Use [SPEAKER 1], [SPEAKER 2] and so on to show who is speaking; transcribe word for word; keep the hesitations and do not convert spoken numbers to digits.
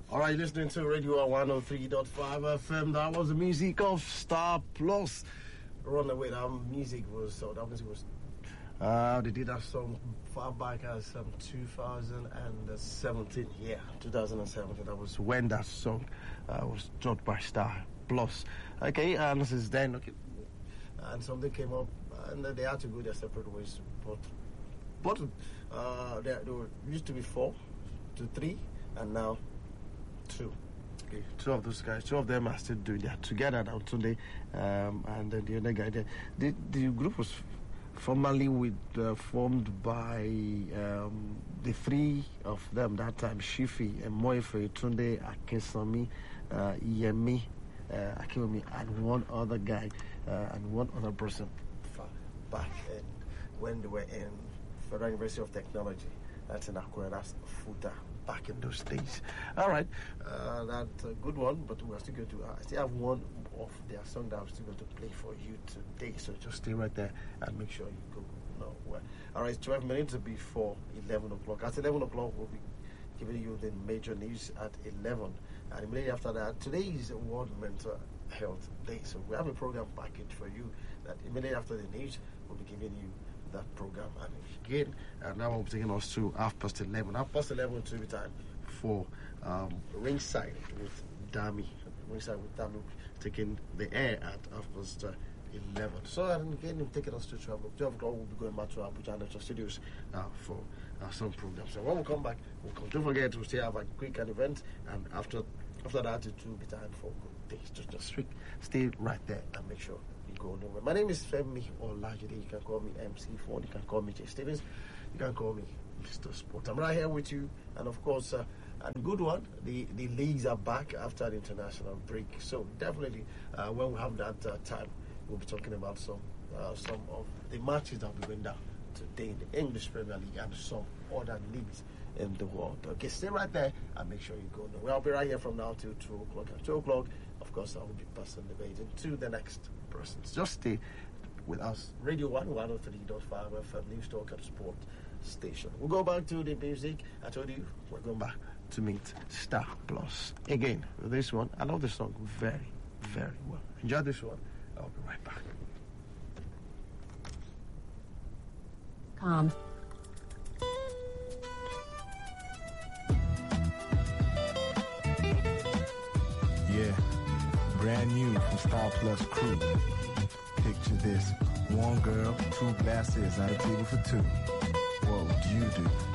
[SPEAKER 1] All right, listening to Radio one oh three point five F M. That was the music of Star Plus. Runaway. That music was so. That music was. Uh, they did that song far back as um, two thousand seventeen. Yeah, two thousand seventeen. That was when that song uh, was dropped by Star Plus. Okay, and since then, okay, and something came up, and they had to go their separate ways. But, but uh, there, there were, used to be four to three, and now two. Okay, two of those guys, two of them are still doing that together now today, um, and then the other guy, the, the, the group was formerly with, uh, formed by um, the three of them that time: Shifi, Moife, Tunde, Akesami, uh, Yemi, uh, Akewumi, and one other guy, uh, and one other person back in, when they were in Federal University of Technology. That's in Akure, that's Futa, back in those days. All right, uh, that's a good one, but we're still going to, uh, I still have one of their song that I'm still going to play for you today, so just stay right there and make sure you go nowhere. All right, twelve minutes before eleven o'clock. At eleven o'clock, we'll be giving you the major news at eleven, and immediately after that, today is World Mental Health Day, so we have a program package for you that immediately after the news, we'll be giving you that program. And again, uh, now we'll be taking us to half past eleven. Half past eleven to be time for um, Ringside with Dami. Ringside with Dami taking the air at half past uh, eleven. So and again, we'll taking us to twelve o'clock. twelve o'clock, we'll be going back to Abuja Nature Studios uh, for uh, some programs. So when we come back, we'll come. Don't forget, we'll still have a quick an event, and after after that, it will be time for good days. Just, just stay right there and make sure go nowhere. My name is Femi Olajide. You can call me M C four. You can call me Jay Stevens. You can call me Mister Sport. I'm right here with you, and of course, uh, and good one. The the leagues are back after the international break, so definitely uh, when we have that uh, time, we'll be talking about some uh, some of the matches that will be going down today in the English Premier League and some other leagues in the world. Okay, stay right there and make sure you go nowhere. I'll be right here from now till two o'clock. At two o'clock, of course, I will be passing the baton to the next persons. Just stay with us. Radio one, one oh three point five F M, News Talk and Sport Station. We'll go back to the music. I told you, we're going back to meet Star Plus. Again, this one, I love this song very, very well. Enjoy this one. I'll be right back.
[SPEAKER 2] Calm.
[SPEAKER 3] Yeah, brand new from Star Plus Crew. Picture this, one girl, two glasses at a table for two. What would you do?